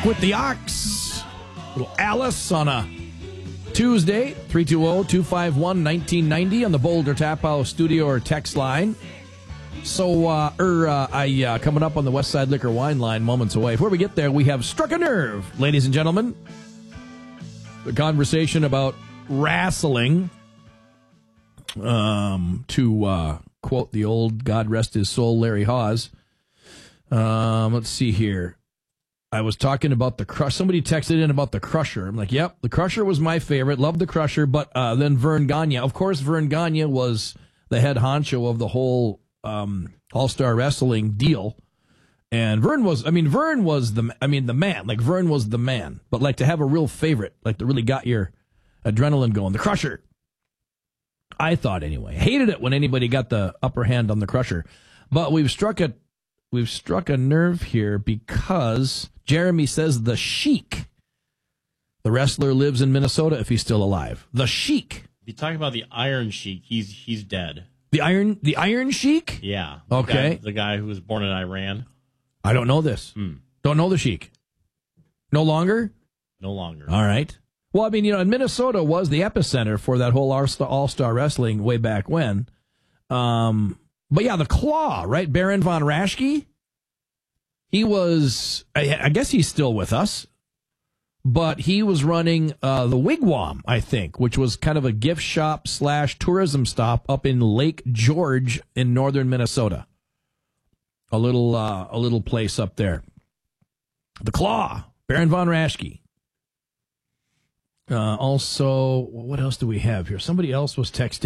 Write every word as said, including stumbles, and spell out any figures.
With the Ox. Little Alice on a Tuesday, three two zero, two five one, one nine nine zero on the Boulder Tap House studio or text line. So, uh, er, uh, I, uh, coming up on the West Side Liquor Wine line moments away. Before we get there, we have struck a nerve, ladies and gentlemen. The conversation about wrestling, um, to uh, quote the old, God rest his soul, Larry Hawes. Um, let's see here. I was talking about the Crush. Somebody texted in about the Crusher. I'm like, yep, the Crusher was my favorite. Loved the Crusher, but uh, then Vern Gagne. Of course, Vern Gagne was the head honcho of the whole um, All-Star Wrestling deal. And Vern was, I mean, Vern was the, I mean, the man. Like, Vern was the man. But, like, to have a real favorite, like, that really got your adrenaline going. The Crusher. I thought, anyway. Hated it when anybody got the upper hand on the Crusher. But we've struck a, we've struck a nerve here because Jeremy says the Sheik, the wrestler, lives in Minnesota if he's still alive. The Sheik. If you talk about the Iron Sheik, he's he's dead. The Iron the Iron Sheik? Yeah. Okay. The guy, the guy who was born in Iran. I don't know this. Hmm. Don't know the Sheik. No longer? No longer. All right. Well, I mean, you know, and Minnesota was the epicenter for that whole All-Star Wrestling way back when. Um, but yeah, the Claw, right? Baron von Raschke. He was, I, I guess he's still with us, but he was running uh, the Wigwam, I think, which was kind of a gift shop slash tourism stop up in Lake George in northern Minnesota. A little, uh, a little place up there. The Claw, Baron von Raschke. Uh, also, what else do we have here? Somebody else was texting.